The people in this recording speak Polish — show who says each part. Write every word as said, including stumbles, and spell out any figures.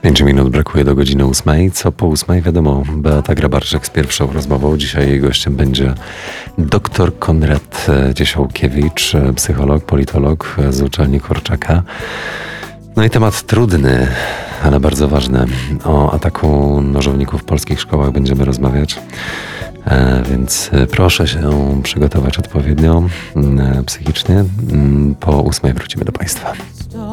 Speaker 1: Pięć minut brakuje do godziny ósmej. Co po ósmej? Wiadomo, Beata Grabarczyk z pierwszą rozmową. Dzisiaj jej gościem będzie dr Konrad Ciesiałkiewicz, psycholog, politolog z uczelni Korczaka. No i temat trudny, ale bardzo ważny. O ataku nożowników w polskich szkołach będziemy rozmawiać. E, więc proszę się przygotować odpowiednio e, psychicznie. Po ósmej wrócimy do Państwa.